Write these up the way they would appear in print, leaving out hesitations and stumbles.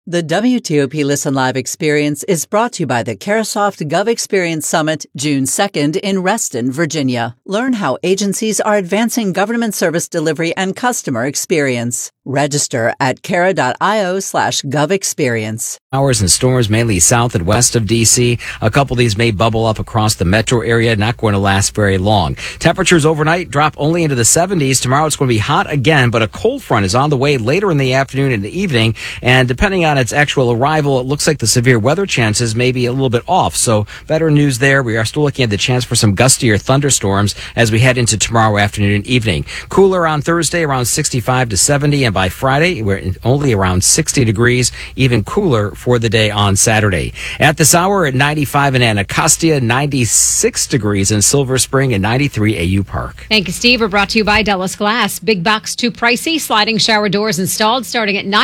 The WTOP Listen Live experience is brought to you by the Carasoft Gov Experience Summit, June 2nd in Reston, Virginia. Learn how agencies are advancing government service delivery and customer experience. Register at cara.io/govexperience. Showers and storms mainly south and west of D.C. A couple of these may bubble up across the metro area, not going to last very long. Temperatures overnight drop only into the 70s. Tomorrow it's going to be hot again, but a cold front is on the way later in the afternoon and the evening. And depending on its actual arrival, it looks like the severe weather chances may be a little bit off. So better news there. We are still looking at the chance for some gustier thunderstorms as we head into tomorrow afternoon and evening. Cooler on Thursday, around 65 to 70. And by Friday, we're only around 60 degrees, even cooler for the day on Saturday. At this hour at 95 in Anacostia, 96 degrees in Silver Spring, and 93 AU Park. Thank you, Steve. We're brought to you by Dulles Glass. Big box too pricey. Sliding shower doors installed starting at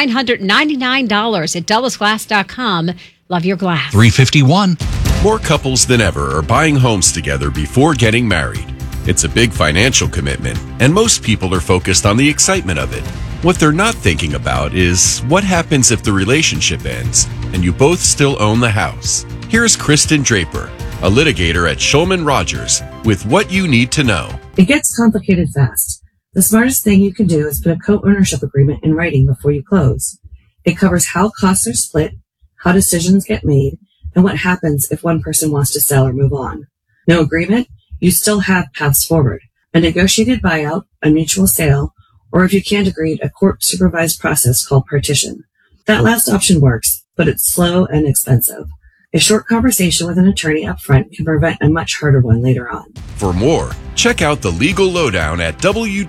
$999 at DullesGlass.com. Love your glass. 351. More couples than ever are buying homes together before getting married. It's a big financial commitment, and most people are focused on the excitement of it. What they're not thinking about is what happens if the relationship ends and you both still own the house. Here's Kristen Draper, a litigator at Shulman Rogers, with what you need to know. It gets complicated fast. The smartest thing you can do is put a co-ownership agreement in writing before you close. It covers how costs are split, how decisions get made, and what happens if one person wants to sell or move on. No agreement? You still have paths forward. A negotiated buyout, a mutual sale, or if you can't agree, a court-supervised process called partition. That last option works, but it's slow and expensive. A short conversation with an attorney up front can prevent a much harder one later on. For more, check out the Legal Lowdown at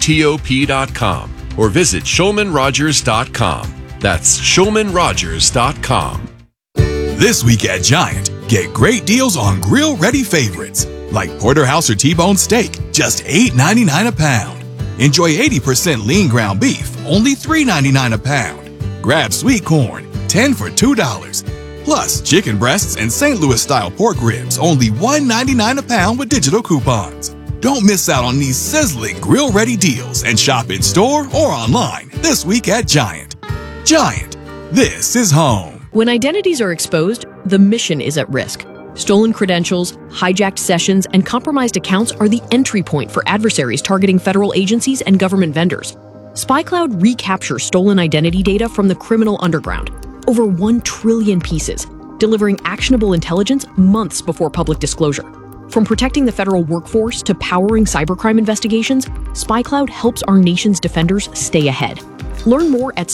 WTOP.com or visit ShulmanRogers.com. That's ShulmanRogers.com. This week at Giant, get great deals on grill-ready favorites like porterhouse or T-bone steak, just $8.99 a pound. Enjoy 80% lean ground beef, only $3.99 a pound. Grab sweet corn, 10 for $2. Plus, chicken breasts and St. Louis-style pork ribs, only $1.99 a pound with digital coupons. Don't miss out on these sizzling grill-ready deals and shop in store or online this week at Giant. Giant, this is home. When identities are exposed, the mission is at risk. Stolen credentials, hijacked sessions, and compromised accounts are the entry point for adversaries targeting federal agencies and government vendors. SpyCloud recaptures stolen identity data from the criminal underground, over 1 trillion pieces, delivering actionable intelligence months before public disclosure. From protecting the federal workforce to powering cybercrime investigations, SpyCloud helps our nation's defenders stay ahead. Learn more at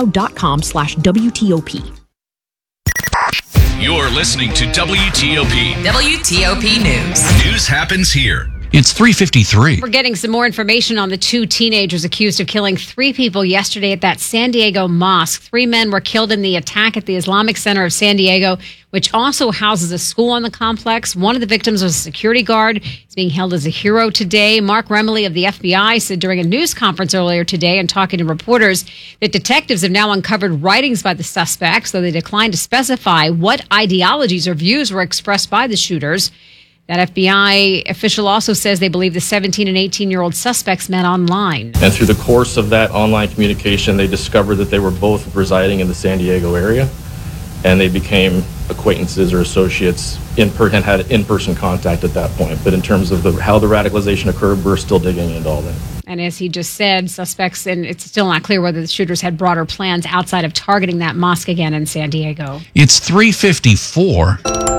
spycloud.com/WTOP. You're listening to WTOP. WTOP News. News happens here. It's 3:53. We're getting some more information on the 2 teenagers accused of killing 3 people yesterday at that San Diego mosque. 3 men were killed in the attack at the Islamic Center of San Diego, which also houses a school on the complex. One of the victims was a security guard. He's being held as a hero today. Mark Remley of the FBI said during a news conference earlier today and talking to reporters that detectives have now uncovered writings by the suspects, though they declined to specify what ideologies or views were expressed by the shooters. That FBI official also says they believe the 17 and 18-year-old suspects met online. And through the course of that online communication, they discovered that they were both residing in the San Diego area, and they became acquaintances or associates and had in-person contact at that point. But in terms of how the radicalization occurred, we're still digging into all that. And as he just said, suspects, and it's still not clear whether the shooters had broader plans outside of targeting that mosque again in San Diego. It's 3:54.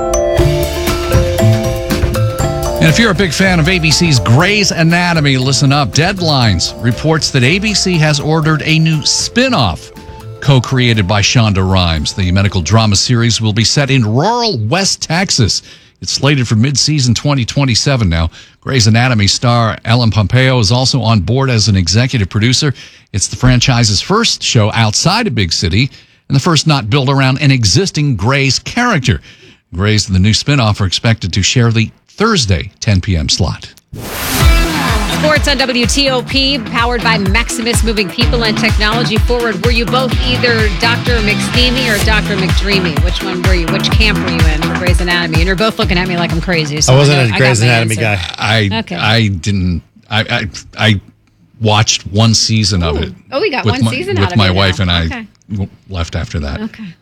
And if you're a big fan of ABC's Grey's Anatomy, listen up. Deadlines reports that ABC has ordered a new spin-off co-created by Shonda Rhimes. The medical drama series will be set in rural West Texas. It's slated for mid-season 2027 now. Grey's Anatomy star Ellen Pompeo is also on board as an executive producer. It's the franchise's first show outside a big city and the first not built around an existing Grey's character. Grey's and the new spin-off are expected to share the Thursday 10 p.m. slot. Sports on WTOP, powered by Maximus, moving people and technology forward. Were you both either Dr. McSteamy or Dr. McDreamy? Which one were you? Which camp were you in for Grey's Anatomy? And you're both looking at me like I'm crazy. So I wasn't a Grey's Anatomy guy. I didn't. I watched one season of it. Oh, we got one season out of it with my wife, and I left after that. Okay.